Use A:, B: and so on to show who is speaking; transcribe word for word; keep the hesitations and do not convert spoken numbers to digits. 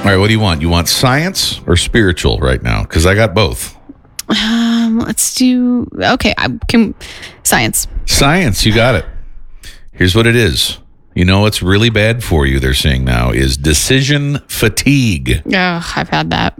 A: All right, what do you want? You want science or spiritual right now? Because I got both.
B: Um, let's do, okay, I can, science.
A: Science, you got it. Here's what it is. You know what's really bad for you, they're saying now, is decision fatigue.
B: Oh, I've had that.